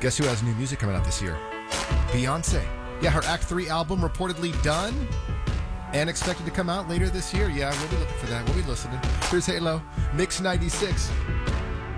Guess who has new music coming out this year? Beyonce. Yeah, her Act 3 album reportedly done and expected to come out later this year. Yeah, we'll be looking for that. We'll be listening. Here's Halo, Mix 96.